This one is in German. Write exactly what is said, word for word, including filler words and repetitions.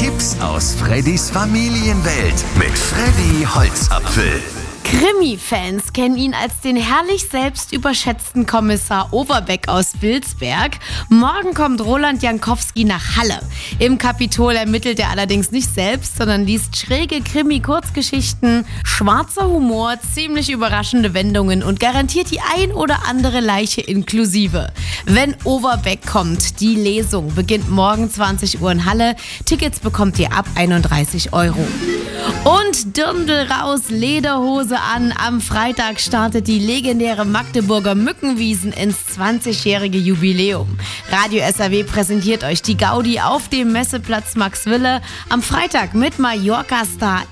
Tipps aus Freddys Familienwelt mit Freddy Holzapfel. Krimi-Fans kennen ihn als den herrlich selbst überschätzten Kommissar Overbeck aus Wilsberg. Morgen kommt Roland Jankowski nach Halle. Im Kapitol ermittelt er allerdings nicht selbst, sondern liest schräge Krimi-Kurzgeschichten, schwarzer Humor, ziemlich überraschende Wendungen und garantiert die ein oder andere Leiche inklusive. Wenn Overbeck kommt, die Lesung beginnt morgen zwanzig Uhr in Halle. Tickets bekommt ihr ab einunddreißig Euro. Und Dirndl raus, Lederhose an. Am Freitag startet die legendäre Magdeburger Mückenwiesen ins zwanzigjährige Jubiläum. Radio S R W präsentiert euch die Gaudi auf dem Messeplatz Maxwille am Freitag mit Mallorca-Star